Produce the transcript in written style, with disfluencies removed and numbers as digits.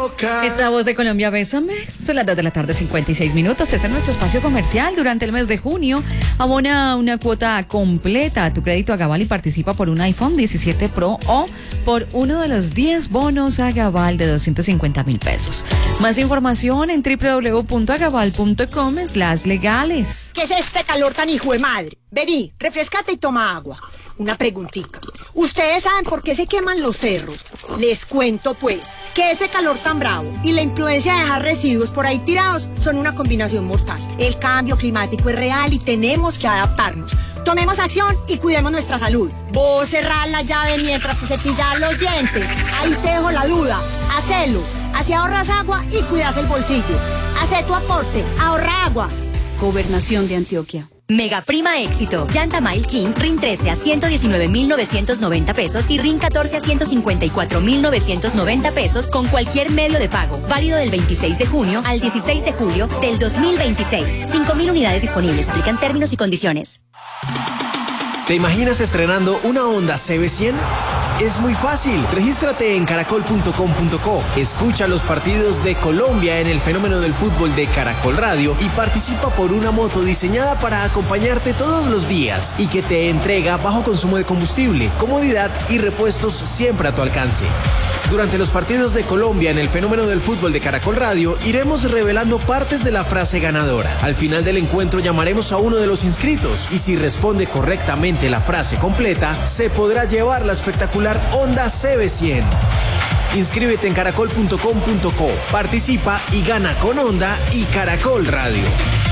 loca. Esta Voz de Colombia, bésame. Son las 2 de la tarde, 56 minutos. Este es nuestro espacio comercial. Durante el mes de junio, abona una cuota completa a tu crédito a Gabal y participa por un iPhone 17 Pro o por uno de los 10 bonos a Gabal de 250.000 pesos. Más información en www.agabal.com/legales. ¿Qué es este calor tan hijo de madre? Vení, refrescate y toma agua. Una preguntita. ¿Ustedes saben por qué se queman los cerros? Les cuento pues, que este calor tan bravo y la imprudencia de dejar residuos por ahí tirados son una combinación mortal. El cambio climático es real y tenemos que adaptarnos. Tomemos acción y cuidemos nuestra salud. Vos cerrás la llave mientras te cepillas los dientes. Ahí te dejo la duda. Hacelo. Así ahorras agua y cuidas el bolsillo. Hacé tu aporte. Ahorra agua. Gobernación de Antioquia. Mega Prima Éxito. Llanta Mile King RIN 13 a 119.990 pesos y RIN 14 a 154.990 pesos con cualquier medio de pago. Válido del 26 de junio al 16 de julio del 2026. 5.000 unidades disponibles. Aplican términos y condiciones. ¿Te imaginas estrenando una Honda CB100? Es muy fácil. Regístrate en caracol.com.co. Escucha los partidos de Colombia en el fenómeno del fútbol de Caracol Radio y participa por una moto diseñada para acompañarte todos los días y que te entrega bajo consumo de combustible, comodidad y repuestos siempre a tu alcance. Durante los partidos de Colombia en el fenómeno del fútbol de Caracol Radio, iremos revelando partes de la frase ganadora. Al final del encuentro llamaremos a uno de los inscritos y si responde correctamente la frase completa, se podrá llevar la espectacular Honda CB100. Inscríbete en caracol.com.co, participa y gana con Honda y Caracol Radio.